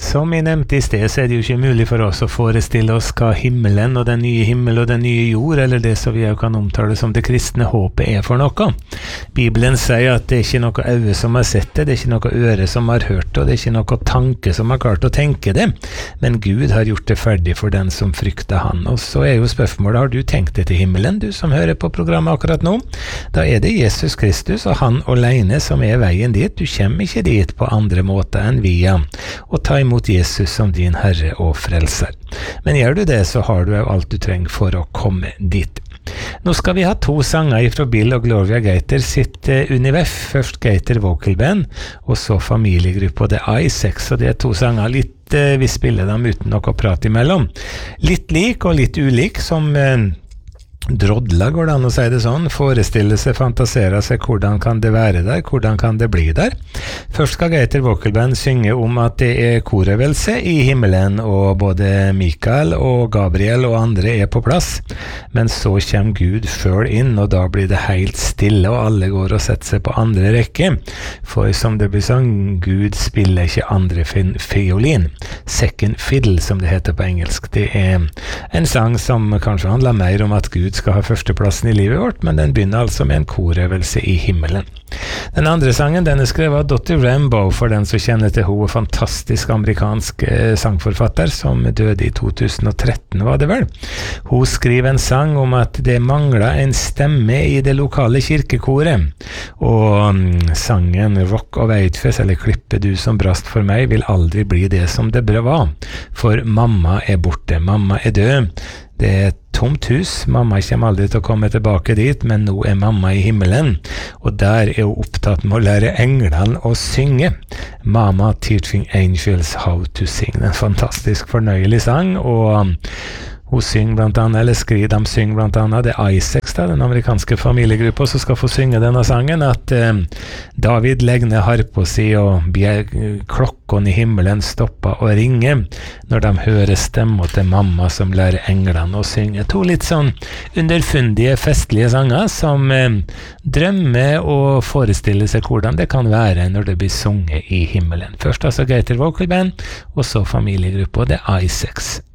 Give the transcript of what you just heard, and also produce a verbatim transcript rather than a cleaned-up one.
Som jeg nevnte i sted, så er det jo ikke mulig for oss å forestille oss hva himmelen og den nye himmel og den nye jord, eller det som vi jo kan omtale som det kristne håpet, er for noe. Bibelen sier at det er ikke noe øye som har sett det, det er ikke noe øre som har hørt det, og det er ikke noe tanke som har klart å tenke det, men Gud har gjort det ferdig for den som frykter han. Og så er jo spørsmålet, har du tenkt deg til himmelen, du som hører på programmet akkurat nå? Da er det Jesus Kristus og han alene som er veien dit. Du kommer ikke dit på andre måter enn via å ta imot Jesus som din Herre og Frelser. Men gjør du det, så har du jo alt du trenger for å komme dit. Nå skal vi ha to sanger fra Bill og Gloria Gaither sitt uh, Univef. Først Gaither Vocal Band, og så familiegruppa The I seks, og det er to sanger litt, uh, vi spiller dem uten noe prat imellom. Litt lik og litt ulik, som uh, drodla, går det an å si det sånn, forestille seg, fantasere seg, hvordan kan det være der, hvordan kan det bli der. Først skal Gaither Vocal Band synge om at det er korøvelse i himmelen, og både Mikael og Gabriel og andre er på plass, men så kommer Gud selv inn, og da blir det helt stille, og alle går og setter seg på andre rekke, for som det blir sagt, Gud spiller ikke andre fiolin, second fiddle som det heter på engelsk. Det er en sang som kanskje handler mer om at Gud skal ha førsteplassen i livet vårt, men den begynner altså med en korøvelse i himmelen. Den andre sangen, den er skrevet av Dottie Rambo, for den som kjenner til hun, fantastisk amerikansk eh, sangforfatter, som døde i to tusen og tretten, var det vel. Hun skriver en sang om at det mangler en stemme i det lokale kirkekoret, og um, sangen Rock of Ages, eller Klippe du som brast for meg, vil aldri bli det som det bør var, for mamma er borte, mamma er død. Det er et tomt hus, mamma kommer aldri til å komme tilbake dit, men nå er mamma i himmelen, og der er hun opptatt med å lære englene å synge. Mama Teaching Angels How to Sing, en fantastisk fornøyelig sang, og hun synger blant annet, eller skriver, de synger blant annet, det er I seks, da, den amerikanske familiegruppa som skal få synge denne sangen, at eh, David legger ned harpa si, og klokken i himmelen stopper å ringe, når de hører stemmer til mamma som lærer englene å synge. To litt sånn underfundige, festlige sanger, som eh, drømmer og forestiller seg hvordan det kan være når det blir sunget i himmelen. Først altså Gaither Vocal Band, og så familiegruppa, det er I seks.